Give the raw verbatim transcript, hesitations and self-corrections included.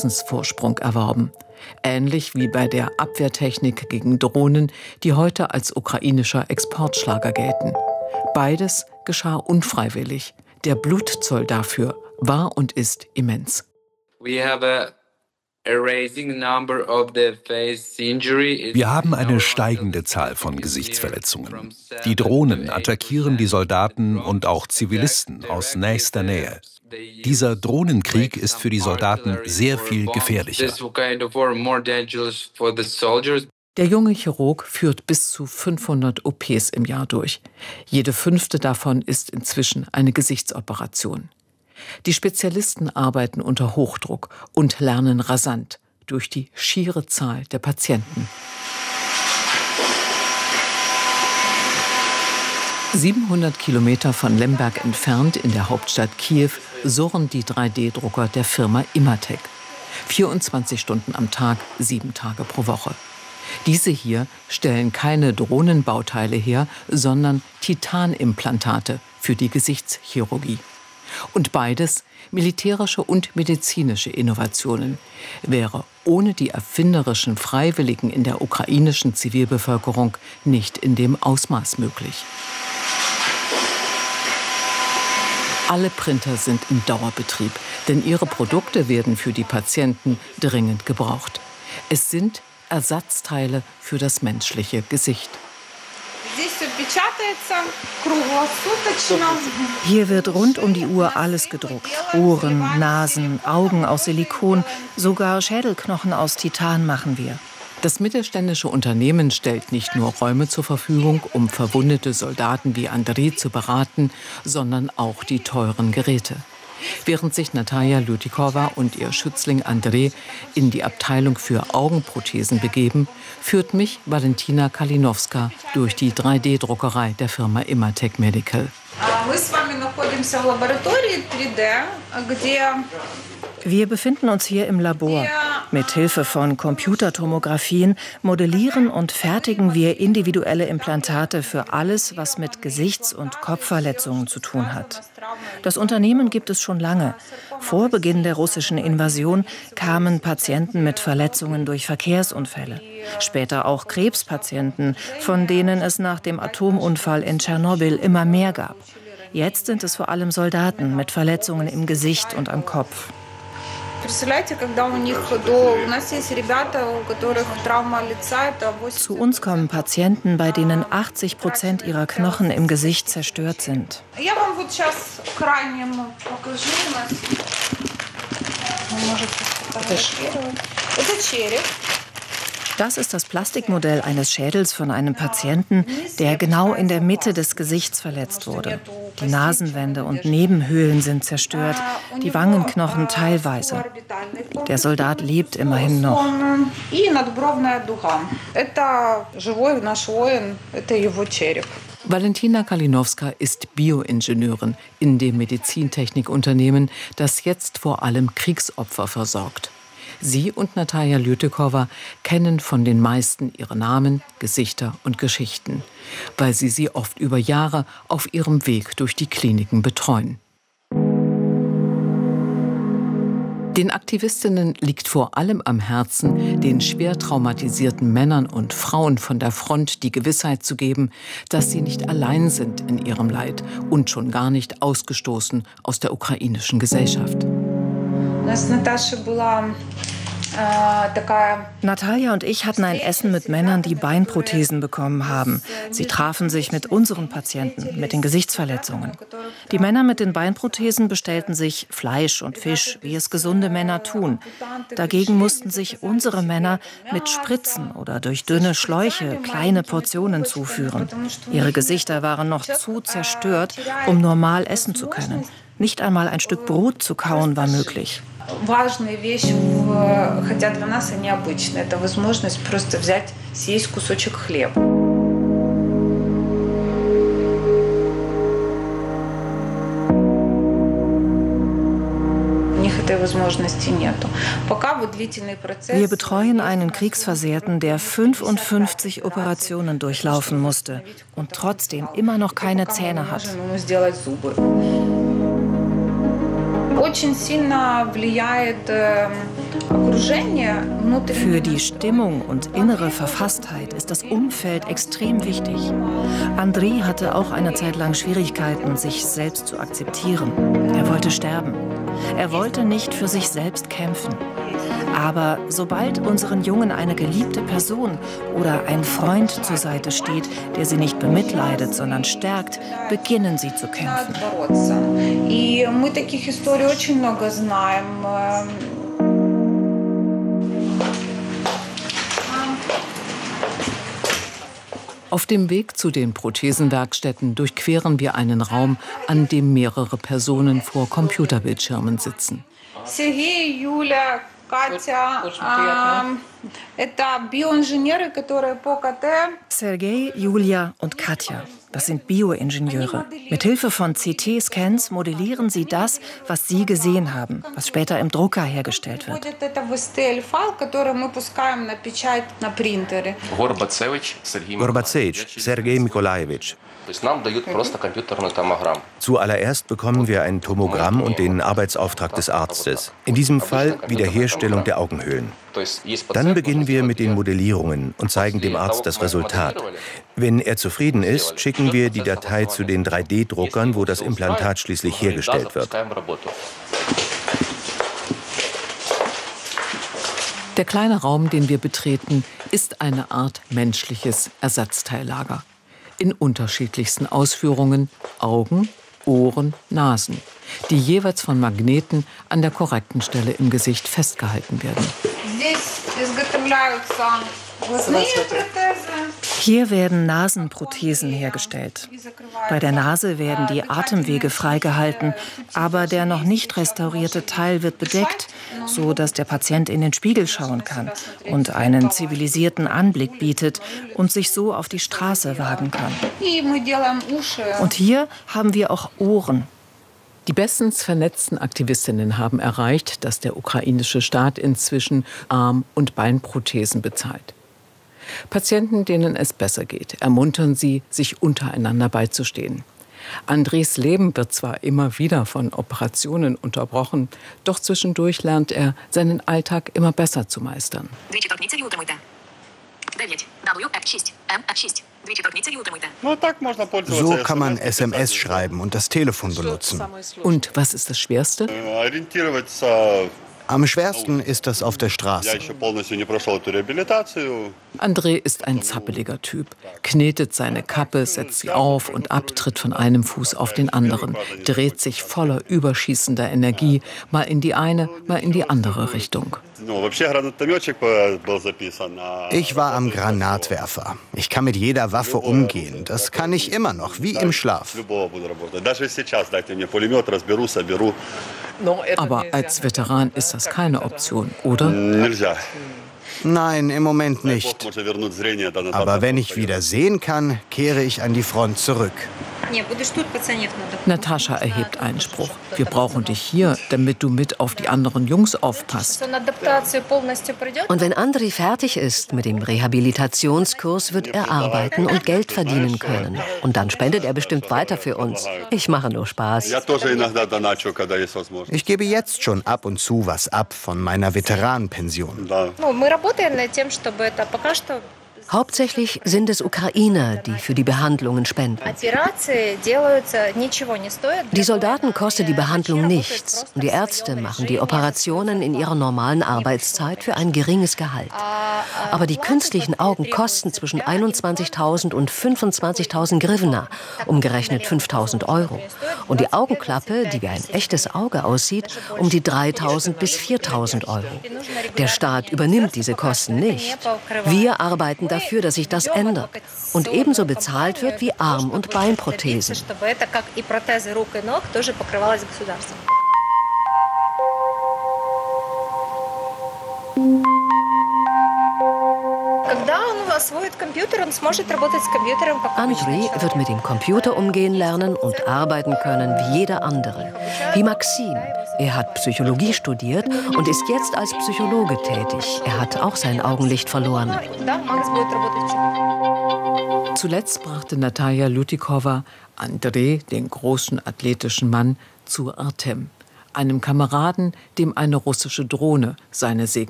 Wissensvorsprung erworben. Ähnlich wie bei der Abwehrtechnik gegen Drohnen, die heute als ukrainischer Exportschlager gelten. Beides geschah unfreiwillig. Der Blutzoll dafür war und ist immens. Wir haben eine steigende Zahl von Gesichtsverletzungen. Die Drohnen attackieren die Soldaten und auch Zivilisten aus nächster Nähe. Dieser Drohnenkrieg ist für die Soldaten sehr viel gefährlicher. Der junge Chirurg führt bis zu fünfhundert O Ps im Jahr durch. Jede fünfte davon ist inzwischen eine Gesichtsoperation. Die Spezialisten arbeiten unter Hochdruck und lernen rasant durch die schiere Zahl der Patienten. siebenhundert Kilometer von Lemberg entfernt in der Hauptstadt Kiew surren die drei D Drucker der Firma Imatec. vierundzwanzig Stunden am Tag, sieben Tage pro Woche. Diese hier stellen keine Drohnenbauteile her, sondern Titanimplantate für die Gesichtschirurgie. Und beides militärische und medizinische Innovationen. Wäre ohne die erfinderischen Freiwilligen in der ukrainischen Zivilbevölkerung nicht in dem Ausmaß möglich. Alle Printer sind im Dauerbetrieb, denn ihre Produkte werden für die Patienten dringend gebraucht. Es sind Ersatzteile für das menschliche Gesicht. Hier wird rund um die Uhr alles gedruckt. Ohren, Nasen, Augen aus Silikon, sogar Schädelknochen aus Titan machen wir. Das mittelständische Unternehmen stellt nicht nur Räume zur Verfügung, um verwundete Soldaten wie Andrei zu beraten, sondern auch die teuren Geräte. Während sich Natalia Lютикова und ihr Schützling Andrei in die Abteilung für Augenprothesen begeben, führt mich Valentina Kalinowska durch die drei D Druckerei der Firma Imatec Medical. Wir befinden uns hier im Labor. Mit Hilfe von Computertomographien modellieren und fertigen wir individuelle Implantate für alles, was mit Gesichts- und Kopfverletzungen zu tun hat. Das Unternehmen gibt es schon lange. Vor Beginn der russischen Invasion kamen Patienten mit Verletzungen durch Verkehrsunfälle. Später auch Krebspatienten, von denen es nach dem Atomunfall in Tschernobyl immer mehr gab. Jetzt sind es vor allem Soldaten mit Verletzungen im Gesicht und am Kopf. Zu uns kommen Patienten, bei denen achtzig Prozent ihrer Knochen im Gesicht zerstört sind. Das ist das Plastikmodell eines Schädels von einem Patienten, der genau in der Mitte des Gesichts verletzt wurde. Die Nasenwände und Nebenhöhlen sind zerstört, die Wangenknochen teilweise. Der Soldat lebt immerhin noch. Valentina Kalinowska ist Bioingenieurin in dem Medizintechnikunternehmen, das jetzt vor allem Kriegsopfer versorgt. Sie und Natalia Lютикова kennen von den meisten ihre Namen, Gesichter und Geschichten, weil sie sie oft über Jahre auf ihrem Weg durch die Kliniken betreuen. Den Aktivistinnen liegt vor allem am Herzen, den schwer traumatisierten Männern und Frauen von der Front die Gewissheit zu geben, dass sie nicht allein sind in ihrem Leid und schon gar nicht ausgestoßen aus der ukrainischen Gesellschaft. Natalia und ich hatten ein Essen mit Männern, die Beinprothesen bekommen haben. Sie trafen sich mit unseren Patienten, mit den Gesichtsverletzungen. Die Männer mit den Beinprothesen bestellten sich Fleisch und Fisch, wie es gesunde Männer tun. Dagegen mussten sich unsere Männer mit Spritzen oder durch dünne Schläuche kleine Portionen zuführen. Ihre Gesichter waren noch zu zerstört, um normal essen zu können. Nicht einmal ein Stück Brot zu kauen war möglich. Важная вещь, хотя для нас и необычная, это возможность просто взять, съесть кусочек хлеба. Wir betreuen einen Kriegsversehrten, der fünfundfünfzig Operationen durchlaufen musste und trotzdem immer noch keine Zähne hat. Für die Stimmung und innere Verfasstheit ist das Umfeld extrem wichtig. Andrei hatte auch eine Zeit lang Schwierigkeiten, sich selbst zu akzeptieren. Er wollte sterben. Er wollte nicht für sich selbst kämpfen. Aber sobald unseren Jungen eine geliebte Person oder ein Freund zur Seite steht, der sie nicht bemitleidet, sondern stärkt, beginnen sie zu kämpfen. Auf dem Weg zu den Prothesenwerkstätten durchqueren wir einen Raum, an dem mehrere Personen vor Computerbildschirmen sitzen. Sergei, Julia, Katja, ähm, Sergei, Julia und Katja, das sind Bioingenieure. Mit Hilfe von C T-Scans modellieren sie das, was sie gesehen haben, was später im Drucker hergestellt wird. Gorbatsevich, Sergei Mikolajewitsch. Zuallererst bekommen wir ein Tomogramm und den Arbeitsauftrag des Arztes. In diesem Fall Wiederherstellung der Augenhöhlen. Dann beginnen wir mit den Modellierungen und zeigen dem Arzt das Resultat. Wenn er zufrieden ist, schicken wir die Datei zu den drei D Druckern, wo das Implantat schließlich hergestellt wird. Der kleine Raum, den wir betreten, ist eine Art menschliches Ersatzteillager. In unterschiedlichsten Ausführungen Augen, Ohren, Nasen, die jeweils von Magneten an der korrekten Stelle im Gesicht festgehalten werden. Hier werden Nasenprothesen hergestellt. Bei der Nase werden die Atemwege freigehalten, aber der noch nicht restaurierte Teil wird bedeckt, so dass der Patient in den Spiegel schauen kann und einen zivilisierten Anblick bietet und sich so auf die Straße wagen kann. Und hier haben wir auch Ohren. Die bestens vernetzten Aktivistinnen haben erreicht, dass der ukrainische Staat inzwischen Arm- und Beinprothesen bezahlt. Patienten, denen es besser geht, ermuntern sie, sich untereinander beizustehen. Andres Leben wird zwar immer wieder von Operationen unterbrochen, doch zwischendurch lernt er, seinen Alltag immer besser zu meistern. So kann man S M S schreiben und das Telefon benutzen. Und was ist das Schwerste? Am schwersten ist das auf der Straße. André ist ein zappeliger Typ, knetet seine Kappe, setzt sie auf und ab, tritt von einem Fuß auf den anderen, dreht sich voller überschießender Energie, mal in die eine, mal in die andere Richtung. Ich war am Granatwerfer. Ich kann mit jeder Waffe umgehen. Das kann ich immer noch, wie im Schlaf. Aber als Veteran ist das keine Option, oder? Nein, im Moment nicht. Aber wenn ich wieder sehen kann, kehre ich an die Front zurück. Natascha erhebt Einspruch. Wir brauchen dich hier, damit du mit auf die anderen Jungs aufpasst. Und wenn Andrei fertig ist mit dem Rehabilitationskurs, wird er arbeiten und Geld verdienen können. Und dann spendet er bestimmt weiter für uns. Ich mache nur Spaß. Ich gebe jetzt schon ab und zu was ab von meiner Veteranenpension. Hauptsächlich sind es Ukrainer, die für die Behandlungen spenden. Die Soldaten kostet die Behandlung nichts. Und die Ärzte machen die Operationen in ihrer normalen Arbeitszeit für ein geringes Gehalt. Aber die künstlichen Augen kosten zwischen einundzwanzigtausend und fünfundzwanzigtausend Hryvnia, umgerechnet fünftausend Euro. Und die Augenklappe, die wie ein echtes Auge aussieht, um die dreitausend bis viertausend Euro. Der Staat übernimmt diese Kosten nicht. Wir arbeiten dafür, dass sich das ändert und ebenso bezahlt wird wie Arm- und Beinprothesen. Andrei wird mit dem Computer umgehen lernen und arbeiten können wie jeder andere. Wie Maxim. Er hat Psychologie studiert und ist jetzt als Psychologe tätig. Er hat auch sein Augenlicht verloren. Zuletzt brachte Natalia Lutikova Andrei, den großen athletischen Mann, zu Artem, einem Kameraden, dem eine russische Drohne seine Segnung